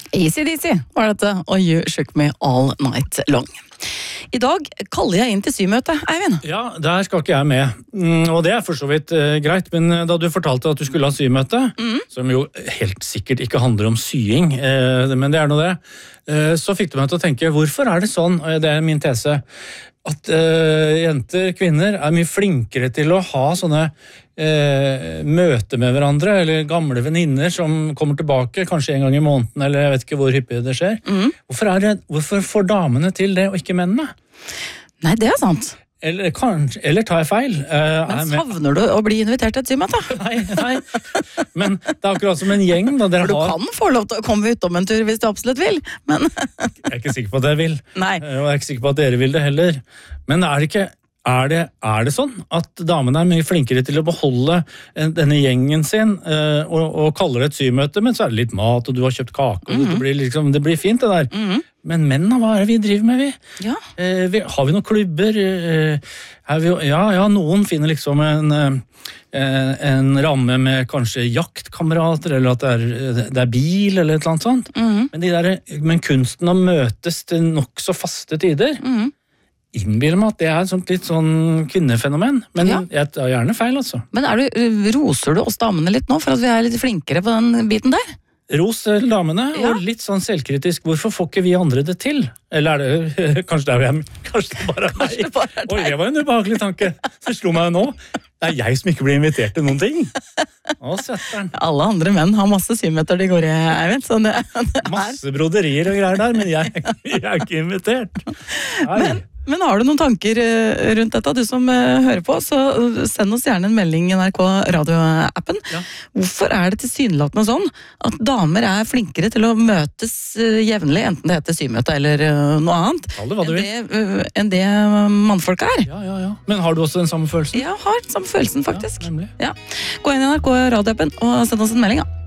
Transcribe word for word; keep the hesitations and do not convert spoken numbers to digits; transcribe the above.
A C D C var dette, og You Shook Me All Night Long. I dag kaller jeg inn til symøte, Eivind. Ja, der skal ikke jeg med. Mm, og det er for så vidt uh, greit, men da du fortalte at du skulle ha symøte, mm. som jo helt sikkert ikke handler om sying, uh, men det er noe det, uh, så fikk du meg til å tenke, hvorfor er det sånn, og det er min tese, at uh, jenter, kvinner, er mye flinkere til å ha sånne uh, møter med hverandre, eller gamle venninner som kommer tilbake, kanskje en gang i måneden, eller jeg vet ikke hvor hyppig det skjer. Mm. Hvorfor, er det, hvorfor får damene til det, og ikke mennene? Nei, det er sant. Eller, kanskje, eller tar jeg feil? Uh, men savner du å bli invitert til et symøte? Nei, nei. Men det er akkurat som en gjeng. Da, dere du har... kan få lov til å komme ut om en tur hvis du absolutt vil, men... Jeg er ikke sikker på at jeg vil. Nei. Og jeg er ikke sikker på at dere vil det heller. Men er det ikke... Er det, er det sånn at damene er mye flinkere til å beholde denne gjengen sin uh, og, og kaller det et symøte, men så er det litt mat, og du har kjøpt kake, og mm-hmm. det, blir liksom, det blir fint det der. Mm-hmm. Men menn, hva er det vi driver med, vi? Ja. Uh, vi har vi noen klubber? Uh, er vi, ja, ja, noen finner liksom en, uh, en ramme med kanskje jaktkamerater, eller at det er, det er bil, eller et eller annet sånt. Mm-hmm. Men, de der, men kunsten å møtes til nok så faste tider, mm-hmm. innbiller meg at det er et sånt litt sånn kvinnefenomen, men ja. Jeg tar gjerne feil, altså. Men er du, roser du oss damene litt nå, for at vi er litt flinkere på den biten der? Ros til damene, ja. Og litt sånn selvkritisk, hvorfor får ikke vi andre det til? Eller er det, kanskje det er jeg, kanskje det bare er meg? Det bare er Oi, det var en ubehagelig tanke, det slo meg nå. Det er jeg som ikke blir invitert til noen ting. Å, søtteren. Alle andre menn har masse symøter de går i, Eivind, så det, det er... Masse broderier og greier der, men jeg, jeg er ikke invitert. Nei. Men Men har du noen tanker rundt dette, du som hører på, så send oss gjerne en melding i N R K radioappen. Ja. Hvorfor er det tilsynelatende sånn at damer er flinkere til å møtes jevnlig, enten det heter symøte eller noe annet, det enn, det, enn det mannfolk er? Ja, ja, ja. Men har du også den samme følelsen? Jeg har den samme følelsen, faktisk. Ja, ja. Gå inn i N R K radioappen og send oss en melding, da.